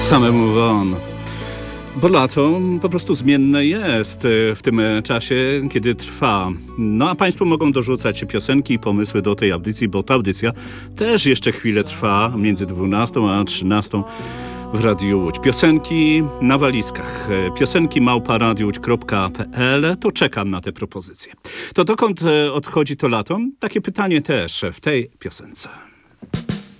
Samemu won. Bo lato po prostu zmienne jest w tym czasie, kiedy trwa. No a Państwo mogą dorzucać piosenki i pomysły do tej audycji, bo ta audycja też jeszcze chwilę trwa między 12 a 13 w Radiu Łódź. Piosenki na walizkach. Piosenki@radiowódź.pl. To czekam na te propozycje. To dokąd odchodzi to lato? Takie pytanie też w tej piosence.